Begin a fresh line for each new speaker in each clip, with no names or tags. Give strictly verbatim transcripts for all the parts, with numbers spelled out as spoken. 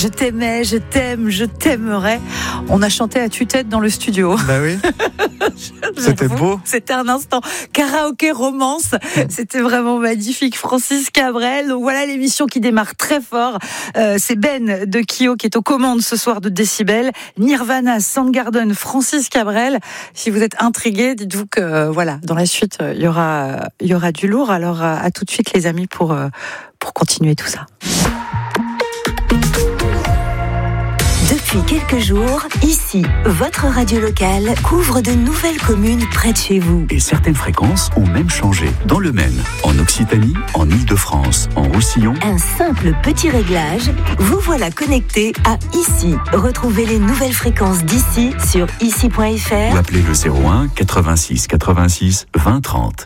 Je t'aimais, je t'aime, je t'aimerais. On a chanté à tue-tête dans le studio.
Bah oui. C'était beau.
C'était un instant karaoké romance. C'était vraiment magnifique. Francis Cabrel. Donc voilà l'émission qui démarre très fort. Euh, c'est Ben de Kyo qui est aux commandes ce soir de Décibel. Nirvana, Soundgarden, Francis Cabrel. Si vous êtes intrigués, dites-vous que euh, voilà, dans la suite il y aura il y aura du lourd. Alors à, à tout de suite les amis pour euh, pour continuer tout ça.
Depuis quelques jours, ici, votre radio locale couvre de nouvelles communes près de chez vous.
Et certaines fréquences ont même changé. Dans le Maine, en Occitanie, en Île-de-France, en Roussillon.
Un simple petit réglage, vous voilà connecté à Ici. Retrouvez les nouvelles fréquences d'ici sur ici point f r
Ou appelez le zéro un quatre-vingt-six quatre-vingt-six vingt trente.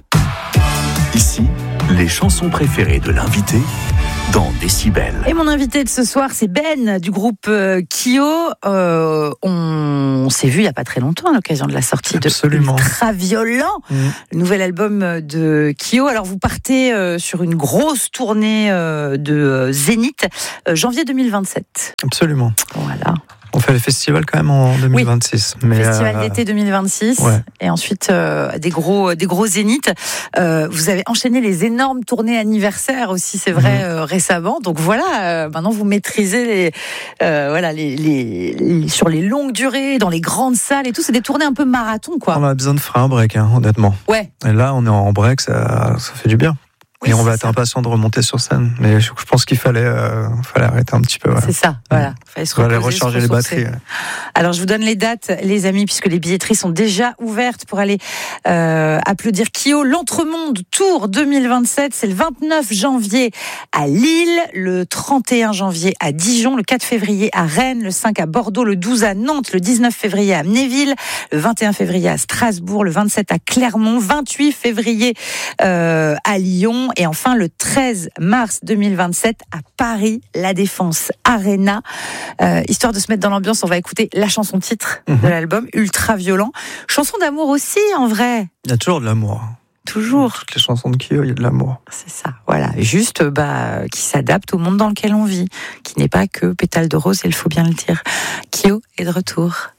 Ici, les chansons préférées de l'invité dans Décibel.
Et mon invité de ce soir, c'est Ben du groupe euh, Kyo. Euh, on, on s'est vu il n'y a pas très longtemps à l'occasion de la sortie
Absolument.
de Ultraviolent, mmh. le nouvel album de Kyo. Alors vous partez euh, sur une grosse tournée euh, de euh, Zénith, euh, janvier deux mille vingt-sept.
Absolument.
Voilà.
On fait le festival quand même en deux mille vingt-six.
Oui,
mais
festival
euh...
d'été deux mille vingt-six.
Ouais.
Et ensuite, euh, des gros, des gros zéniths. Euh, vous avez enchaîné les énormes tournées anniversaires aussi, c'est vrai, mmh. euh, récemment. Donc voilà, euh, maintenant vous maîtrisez les, euh, voilà, les, les, les, sur les longues durées, dans les grandes salles et tout. C'est des tournées un peu marathon, quoi.
On a besoin de faire un break, hein, honnêtement.
Ouais.
Et là, on est en break, ça, ça fait du bien. Oui, et on va être ça. impatient de remonter sur scène. Mais je, je pense qu'il fallait, euh, fallait arrêter un petit peu. Ouais.
C'est ça, voilà. Il fallait se reposer,
fallait recharger les batteries. Ouais.
Alors, je vous donne les dates, les amis, puisque les billetteries sont déjà ouvertes pour aller euh, applaudir Kyo. L'Entremonde Tour deux mille vingt-sept, c'est le vingt-neuf janvier à Lille, le trente et un janvier à Dijon, le quatre février à Rennes, le cinq à Bordeaux, le douze à Nantes, le dix-neuf février à Amnéville, le vingt et un février à Strasbourg, le vingt-sept à Clermont, vingt-huit février euh, à Lyon. Et enfin, le treize mars deux mille vingt-sept, à Paris, la Défense Arena. Euh, histoire de se mettre dans l'ambiance, on va écouter la chanson titre mmh. de l'album, Ultraviolent. Chanson d'amour aussi, en vrai.
Il y a toujours de l'amour.
Toujours.
Toutes les chansons de Kyo, il y a de l'amour.
C'est ça, voilà. Juste, bah, qui s'adapte au monde dans lequel on vit. Qui n'est pas que pétale de rose, il faut bien le dire. Kyo est de retour.